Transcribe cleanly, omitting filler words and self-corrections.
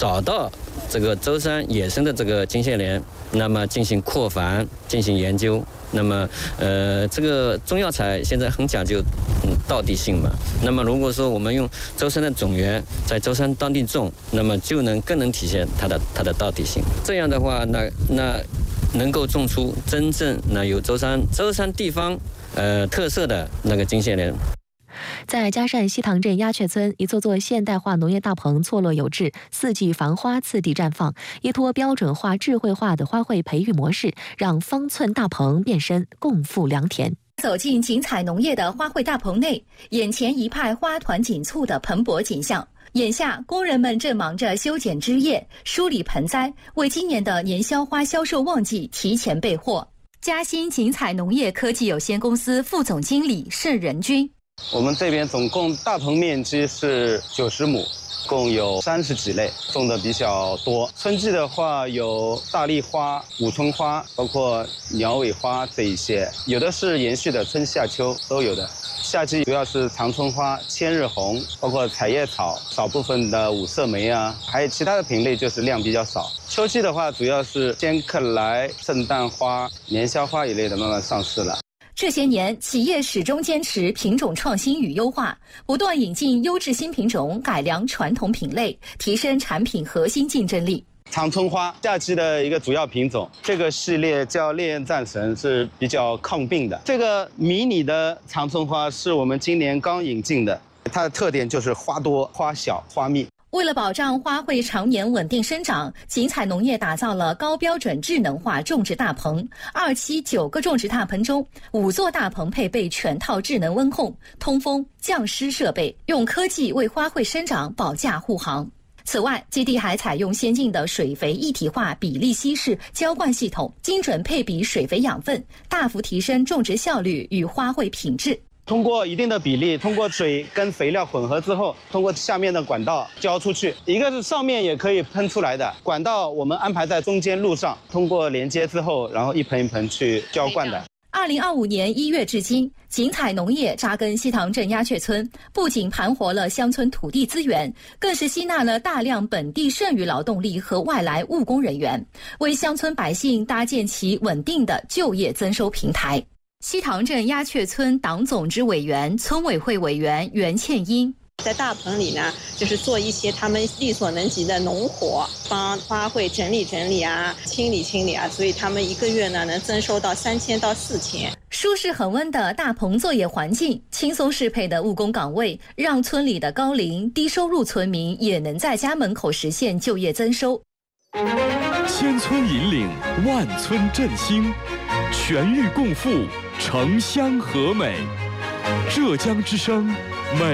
找到这个舟山野生的这个金线莲，那么进行扩繁，进行研究。那么，这个中药材现在很讲究道地性嘛。那么，如果说我们用舟山的种源在舟山当地种，那么就更能体现它的道地性。这样的话，那能够种出真正有舟山地方特色的那个金线莲。 在嘉善西塘镇鸦雀村，一座座现代化农业大棚错落有致，四季繁花次第绽放。依托标准化、智慧化的花卉培育模式，让方寸大棚变身共富良田。 走进景彩农业的花卉大棚内，眼前一派花团锦簇的蓬勃景象。眼下，工人们正忙着修剪枝叶、梳理盆栽，为今年的年宵花销售旺季提前备货。嘉兴景彩农业科技有限公司副总经理盛仁军。 我们这边总共大棚面积是90亩，共有30几类，种的比较多。春季的话有大丽花、武春花，包括鸟尾花这一些，有的是延续的，春夏秋都有的。夏季主要是长春花、千日红，包括彩叶草，少部分的五色梅啊，还有其他的品类就是量比较少。秋季的话主要是仙客来、圣诞花、年宵花一类的慢慢上市了。 这些年，企业始终坚持品种创新与优化，不断引进优质新品种，改良传统品类，提升产品核心竞争力。 长春花，夏季的一个主要品种，这个系列叫烈焰战神，是比较抗病的。这个迷你的长春花是我们今年刚引进的，它的特点就是花多、花小、花密。 为了保障花卉常年稳定生长，景彩农业打造了高标准智能化种植大棚。2期9个种植大棚中，5座大棚配备全套智能温控、通风、降湿设备，用科技为花卉生长保驾护航。此外，基地还采用先进的水肥一体化比例稀释浇灌系统，精准配比水肥养分，大幅提升种植效率与花卉品质。 通过一定的比例，通过水跟肥料混合之后，通过下面的管道浇出去，一个是上面也可以喷出来的管道，我们安排在中间路上，通过连接之后，然后一盆一盆去浇灌的。 2025年1月至今，景彩农业扎根西塘镇鸦雀村，不仅盘活了乡村土地资源，更是吸纳了大量本地剩余劳动力和外来务工人员，为乡村百姓搭建起稳定的就业增收平台。西塘镇鸦雀村党总支委员、村委会委员袁倩英。 在大棚里呢，就是做一些他们力所能及的农活，帮花卉整理整理啊，清理清理啊，所以他们一个月呢能增收到3000到4000。 舒适恒温的大棚作业环境，轻松适配的务工岗位，让村里的高龄低收入村民也能在家门口实现就业增收。 千村引领，万村振兴，全域共富，城乡和美。浙江之声